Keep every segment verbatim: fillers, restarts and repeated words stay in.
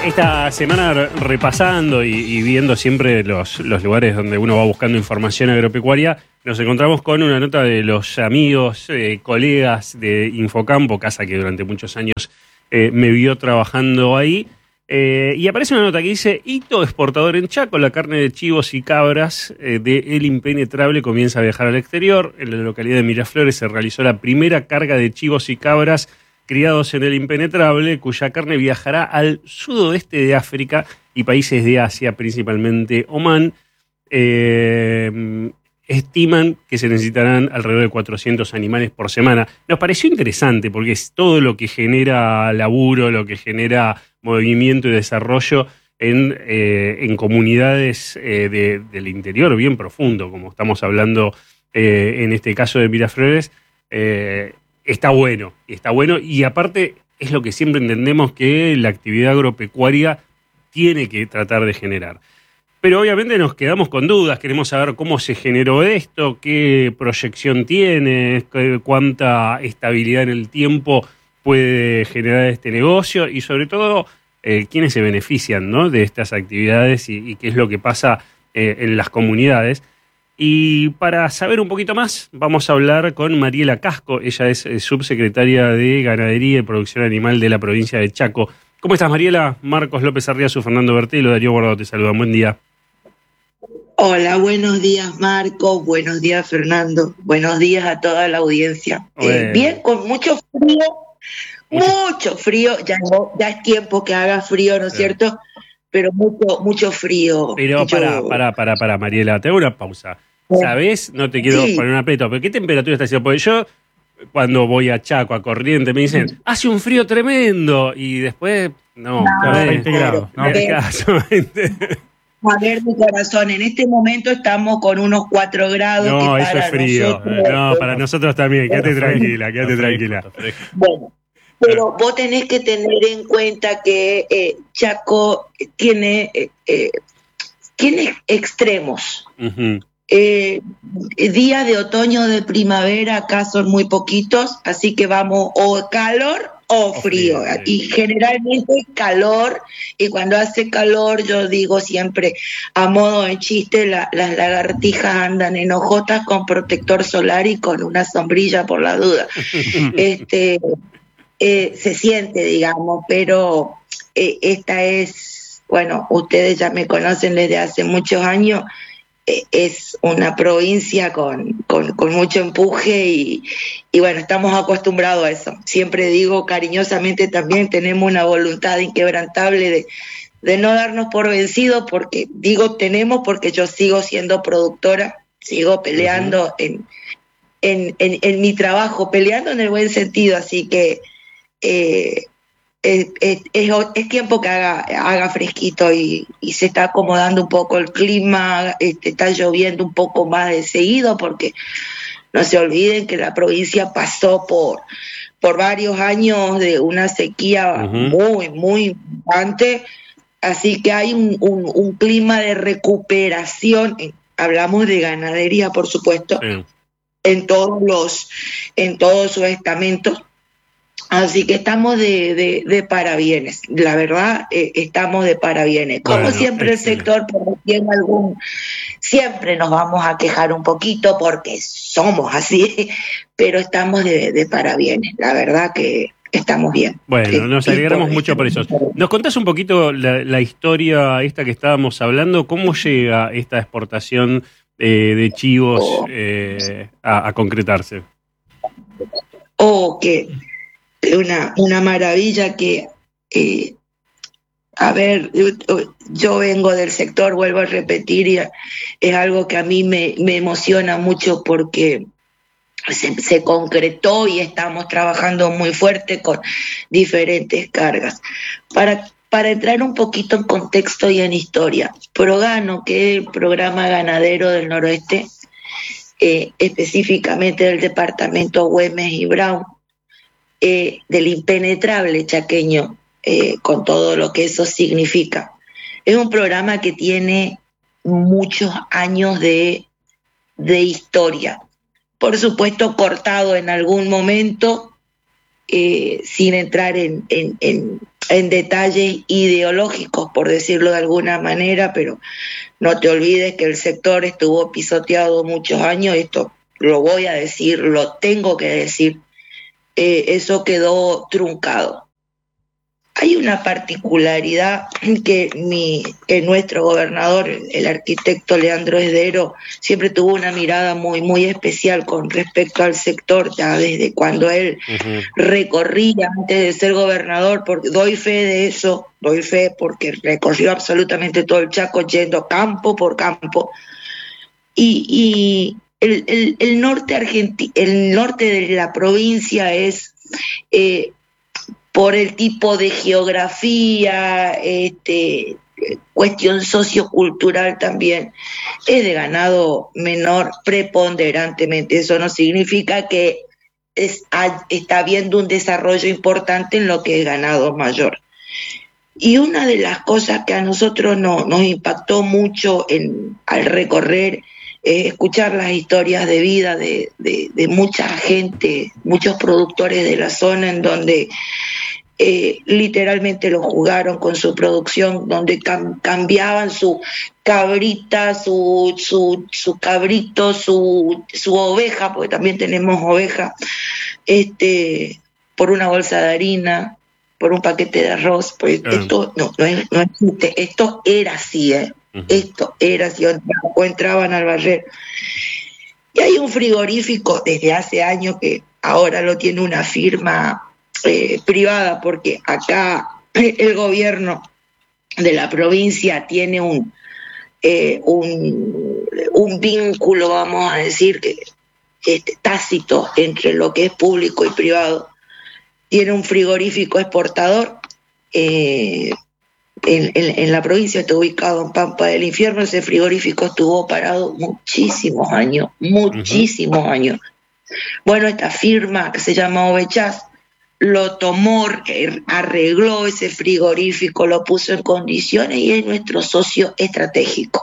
Esta semana repasando y, y viendo siempre los, los lugares donde uno va buscando información agropecuaria, nos encontramos con una nota de los amigos, eh, colegas de Infocampo, casa que durante muchos años eh, me vio trabajando ahí, eh, y aparece una nota que dice: hito exportador en Chaco, la carne de chivos y cabras eh, de El Impenetrable comienza a viajar al exterior. En la localidad de Miraflores se realizó la primera carga de chivos y cabras criados en El Impenetrable, cuya carne viajará al sudoeste de África y países de Asia, principalmente Omán. Eh, estiman que se necesitarán alrededor de cuatrocientos animales por semana. Nos pareció interesante porque es todo lo que genera laburo, lo que genera movimiento y desarrollo en, eh, en comunidades eh, de, del interior bien profundo, como estamos hablando eh, en este caso de Miraflores. Eh, Está bueno, está bueno, y aparte es lo que siempre entendemos que la actividad agropecuaria tiene que tratar de generar. Pero obviamente nos quedamos con dudas, queremos saber cómo se generó esto, qué proyección tiene, cuánta estabilidad en el tiempo puede generar este negocio y sobre todo eh, quiénes se benefician, ¿no?, de estas actividades y, y qué es lo que pasa eh, en las comunidades. Y para saber un poquito más, vamos a hablar con Mariela Casco. Ella es subsecretaria de Ganadería y Producción Animal de la provincia de Chaco. ¿Cómo estás, Mariela? Marcos López Arriazu, Fernando Bertelo, Darío Guardado te saludan. Buen día. Hola, buenos días, Marcos. Buenos días, Fernando. Buenos días a toda la audiencia. Eh, bien, con mucho frío, mucho, mucho frío. Ya, no, ya es tiempo que haga frío, ¿no es cierto? Pero mucho, mucho frío. Pero mucho... pará, pará, pará, pará, Mariela, te hago una pausa. ¿Sabés? No te quiero sí. poner un aprieto, pero ¿qué temperatura está haciendo? Porque yo, cuando voy a Chaco, a Corrientes, me dicen, hace un frío tremendo, y después, no, no veinte grados. No, a ver, mi corazón, en este momento estamos con unos cuatro grados. No, que eso para es frío. Nosotros, no, para nosotros también, quédate tranquila, quédate tranquila. Bueno, pero vos tenés que tener en cuenta que eh, Chaco tiene, eh, eh, tiene extremos. Uh-huh. Eh, días de otoño, de primavera, acá son muy poquitos, así que vamos o calor o frío, oh, y generalmente calor, y cuando hace calor yo digo siempre a modo de chiste, la, las lagartijas andan en hojotas con protector solar y con una sombrilla por la duda. este eh, se siente, digamos, pero eh, esta es, bueno, ustedes ya me conocen desde hace muchos años. Es una provincia con, con, con mucho empuje y, y bueno, estamos acostumbrados a eso. Siempre digo cariñosamente también, tenemos una voluntad inquebrantable de, de no darnos por vencidos, porque digo tenemos porque yo sigo siendo productora, sigo peleando uh-huh. en, en, en, en mi trabajo, peleando en el buen sentido, así que eh, Es, es, es tiempo que haga, haga fresquito y, y se está acomodando un poco el clima, este, está lloviendo un poco más de seguido, porque no se olviden que la provincia pasó por, por varios años de una sequía uh-huh. muy, muy importante, así que hay un, un, un clima de recuperación, hablamos de ganadería, por supuesto, sí. en todos los, en todos sus estamentos. Así que estamos de, de, de parabienes, la verdad, eh, estamos de parabienes. Como bueno, siempre excelente. El sector, por tiene algún, siempre nos vamos a quejar un poquito porque somos así, pero estamos de, de parabienes, la verdad que estamos bien. Bueno, nos alegramos mucho por eso. ¿Nos contás un poquito la, la historia esta que estábamos hablando? ¿Cómo llega esta exportación eh, de chivos oh. eh, a, a concretarse? Oh, que... Una, una maravilla que, eh, a ver, yo, yo vengo del sector, vuelvo a repetir, y es algo que a mí me, me emociona mucho porque se, se concretó y estamos trabajando muy fuerte con diferentes cargas. Para, para entrar un poquito en contexto y en historia, Progano, que es el programa ganadero del noroeste, eh, específicamente del departamento Güemes y Brown, Eh, del impenetrable chaqueño, eh, con todo lo que eso significa. Es un programa que tiene muchos años de, de historia, por supuesto cortado en algún momento, eh, sin entrar en, en, en, en detalles ideológicos, por decirlo de alguna manera, pero no te olvides que el sector estuvo pisoteado muchos años, esto lo voy a decir, lo tengo que decir, eh, eso quedó truncado. Hay una particularidad que, mi, que nuestro gobernador, el arquitecto Leandro Esdero, siempre tuvo una mirada muy, muy especial con respecto al sector, ya desde cuando él uh-huh. recorría antes de ser gobernador, porque doy fe de eso, doy fe porque recorrió absolutamente todo el Chaco yendo campo por campo. Y, y el, el, el, norte argenti- el norte de la provincia es... Eh, por el tipo de geografía, este, cuestión sociocultural también, es de ganado menor preponderantemente. Eso no significa que es, está habiendo un desarrollo importante en lo que es ganado mayor. Y una de las cosas que a nosotros no, nos impactó mucho en, al recorrer, es escuchar las historias de vida de, de, de mucha gente, muchos productores de la zona en donde Eh, literalmente lo jugaron con su producción, donde cam- cambiaban su cabrita, su, su, su cabrito, su, su oveja, porque también tenemos oveja, este, por una bolsa de harina, por un paquete de arroz. Pues uh-huh. Esto no, no, es, no existe, esto era así, ¿eh? Uh-huh. Esto era así, o entraban al barrer. Y hay un frigorífico desde hace años que ahora lo tiene una firma Eh, privada, porque acá el gobierno de la provincia tiene un, eh, un, un vínculo, vamos a decir, que este, tácito entre lo que es público y privado. Tiene un frigorífico exportador eh, en, en, en la provincia, está ubicado en Pampa del Infierno. Ese frigorífico estuvo parado muchísimos años, muchísimos uh-huh. años. Bueno, esta firma que se llama Ovechas lo tomó, arregló ese frigorífico, lo puso en condiciones y es nuestro socio estratégico.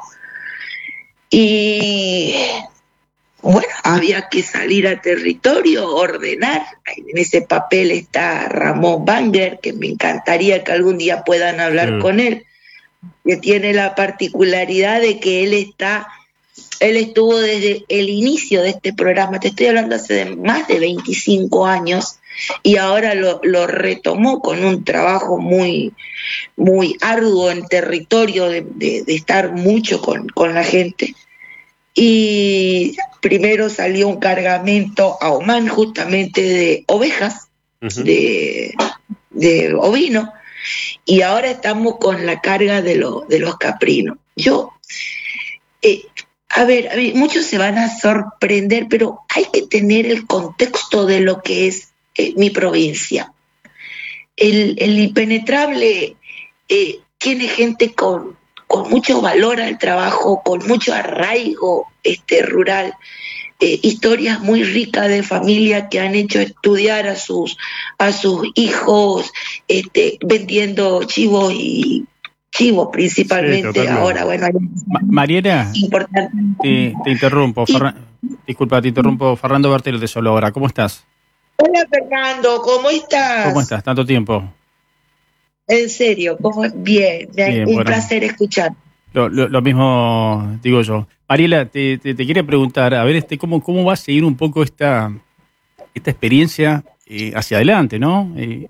Y bueno, había que salir a territorio, ordenar. En ese papel está Ramón Banger, que me encantaría que algún día puedan hablar sí. con él, que tiene la particularidad de que él está, él estuvo desde el inicio de este programa, te estoy hablando hace de más de veinticinco años, y ahora lo, lo retomó con un trabajo muy, muy arduo en territorio, de, de, de estar mucho con, con la gente. Y primero salió un cargamento a Oman justamente de ovejas, uh-huh. de, de ovino, y ahora estamos con la carga de, lo, de los caprinos. Yo, eh, a ver, a ver, muchos se van a sorprender, pero hay que tener el contexto de lo que es Eh, mi provincia. El, el impenetrable eh, tiene gente con, con mucho valor al trabajo, con mucho arraigo este, rural, eh, historias muy ricas de familia que han hecho estudiar a sus, a sus hijos, este, vendiendo chivos y chivos principalmente. Sí, ahora, bueno, Ma- Mariela, te, te interrumpo, y, Ferra- disculpa, te interrumpo, Fernando Bertelo de Solo Ahora, ¿cómo estás? Hola Fernando, ¿cómo estás? ¿Cómo estás? Tanto tiempo. En serio, ¿cómo? Bien, bien, un bueno, placer escuchar. Lo, lo, lo mismo digo yo. Mariela, te, te, te quería preguntar, a ver, este, ¿cómo, cómo va a seguir un poco esta, esta experiencia eh, hacia adelante, ¿no? Eh...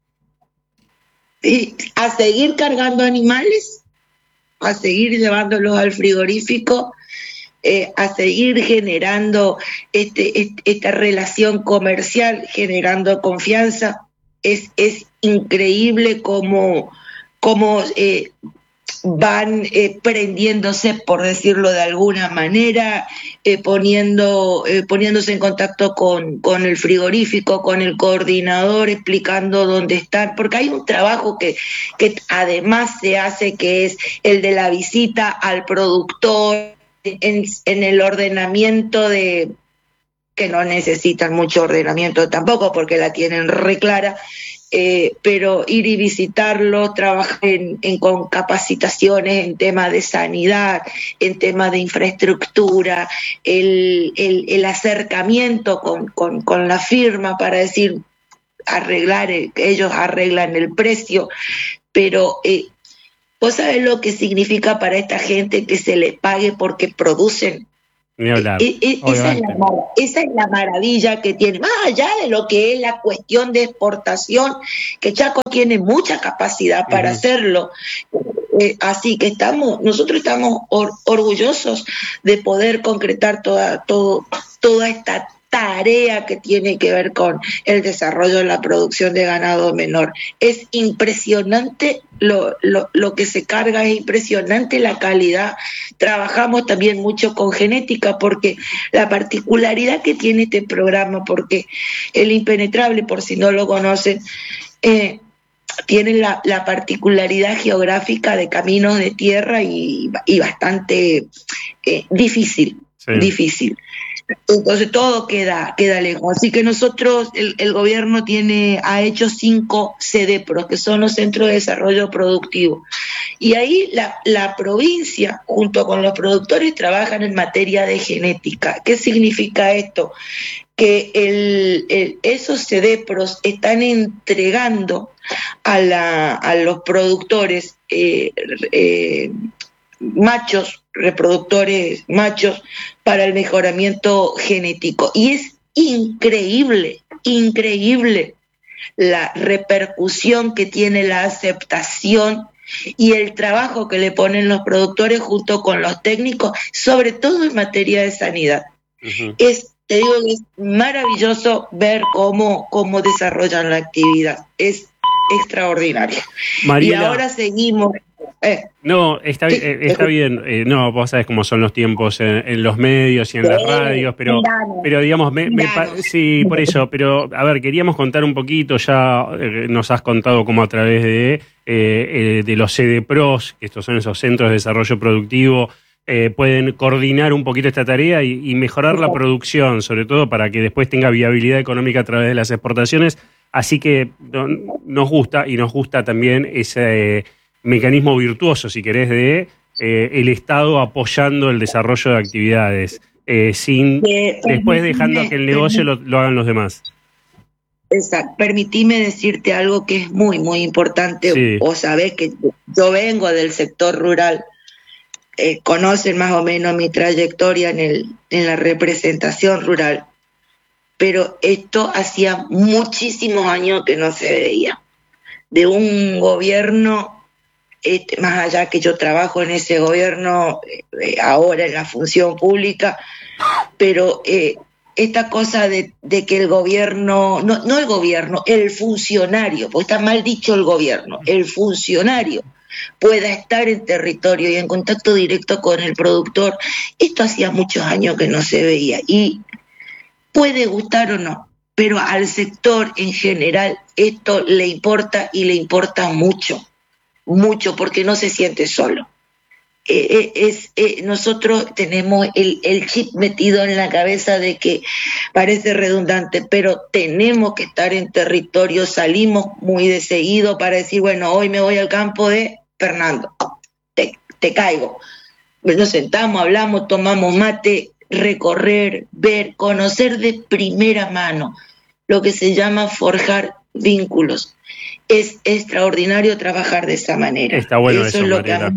Sí, a seguir cargando animales, a seguir llevándolos al frigorífico, Eh, a seguir generando este, este, esta relación comercial, generando confianza. Es, es increíble cómo, cómo eh, van eh, prendiéndose, por decirlo de alguna manera, eh, poniendo, eh, poniéndose en contacto con, con el frigorífico, con el coordinador, explicando dónde están, porque hay un trabajo que, que además se hace, que es el de la visita al productor, En, en el ordenamiento de, que no necesitan mucho ordenamiento tampoco porque la tienen re clara, eh, pero ir y visitarlo, trabajar en, en, con capacitaciones en temas de sanidad, en temas de infraestructura, el, el, el acercamiento con, con, con la firma para decir, arreglar, eh, ellos arreglan el precio, pero eh, ¿vos sabés lo que significa para esta gente que se les pague porque producen? Ni hablar. Eh, eh, esa, es la, esa es la maravilla que tiene, más allá de lo que es la cuestión de exportación, que Chaco tiene mucha capacidad para uh-huh. hacerlo. Eh, así que estamos, nosotros estamos or, orgullosos de poder concretar toda, todo, toda esta tarea que tiene que ver con el desarrollo de la producción de ganado menor. Es impresionante lo, lo, lo que se carga, es impresionante la calidad. Trabajamos también mucho con genética, porque la particularidad que tiene este programa, porque el impenetrable, por si no lo conocen, eh, tiene la, la particularidad geográfica de caminos de tierra y, y bastante eh, difícil, sí. difícil. Entonces todo queda queda lejos. Así que nosotros, el, el gobierno tiene ha hecho cinco CEDEPROS, que son los Centros de Desarrollo Productivo. Y ahí la, la provincia, junto con los productores, trabajan en materia de genética. ¿Qué significa esto? Que el, el, esos CEDEPROS están entregando a, la, a los productores eh, eh, machos, reproductores machos, para el mejoramiento genético. Y es increíble, increíble la repercusión que tiene la aceptación y el trabajo que le ponen los productores junto con los técnicos, sobre todo en materia de sanidad. Uh-huh. Es, te digo, es maravilloso ver cómo, cómo desarrollan la actividad. Es extraordinario. Mariela, y ahora seguimos. Eh, no, está, sí, eh, está bien. Eh, no, vos sabés cómo son los tiempos en, en los medios y en sí, las radios, pero, pero digamos, me, me sí, por eso. Pero, a ver, queríamos contar un poquito, ya eh, nos has contado cómo a través de, eh, eh, de los CEDEPROS, que estos son esos centros de desarrollo productivo, eh, pueden coordinar un poquito esta tarea y, y mejorar la producción, sobre todo para que después tenga viabilidad económica a través de las exportaciones. Así que no, nos gusta, y nos gusta también ese... Eh, mecanismo virtuoso, si querés, de eh, el Estado apoyando el desarrollo de actividades, eh, sin eh, después dejando que el negocio lo, lo hagan los demás. Exacto. Permitime decirte algo que es muy, muy importante. Sí. Vos sabés que yo vengo del sector rural, eh, conocen más o menos mi trayectoria en, el, en la representación rural, pero esto hacía muchísimos años que no se veía. De un gobierno... Este, más allá que yo trabajo en ese gobierno eh, ahora en la función pública, pero eh, esta cosa de, de que el gobierno, no, no el gobierno, el funcionario, porque está mal dicho el gobierno, el funcionario pueda estar en territorio y en contacto directo con el productor, esto hacía muchos años que no se veía, y puede gustar o no, pero al sector en general esto le importa y le importa mucho. Mucho, porque no se siente solo. Eh, es, eh, nosotros tenemos el, el chip metido en la cabeza de que parece redundante, pero tenemos que estar en territorio, salimos muy de seguido para decir, bueno, hoy me voy al campo de Fernando, te, te caigo. Nos sentamos, hablamos, tomamos mate, recorrer, ver, conocer de primera mano, lo que se llama forjar vínculos. Es extraordinario trabajar de esa manera. Está bueno eso, eso es lo Mariela.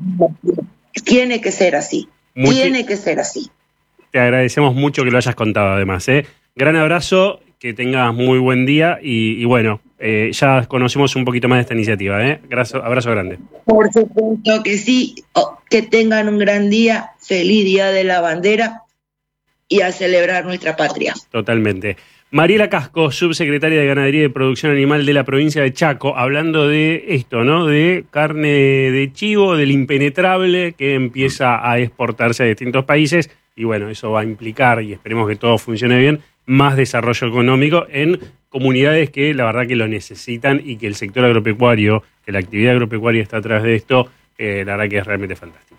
Que tiene que ser así. Muchi- tiene que ser así. Te agradecemos mucho que lo hayas contado, además. ¿eh? Gran abrazo, que tengas muy buen día y, y bueno, eh, ya conocimos un poquito más de esta iniciativa. ¿eh? Abrazo, abrazo grande. Por supuesto que sí. Oh, que tengan un gran día. Feliz Día de la Bandera y a celebrar nuestra patria. Totalmente. Mariela Casco, subsecretaria de Ganadería y Producción Animal de la provincia de Chaco, hablando de esto, ¿no? De carne de chivo, del impenetrable que empieza a exportarse a distintos países y bueno, eso va a implicar, y esperemos que todo funcione bien, más desarrollo económico en comunidades que la verdad que lo necesitan y que el sector agropecuario, que la actividad agropecuaria está atrás de esto, eh, la verdad que es realmente fantástico.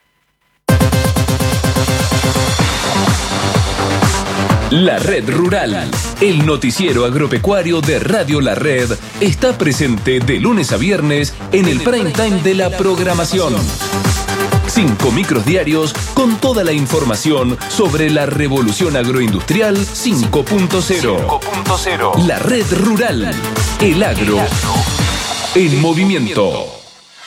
La Red Rural, el noticiero agropecuario de Radio La Red, está presente de lunes a viernes en el prime time de la programación. Cinco micros diarios con toda la información sobre la revolución agroindustrial cinco punto cero. La red rural. El agro en movimiento.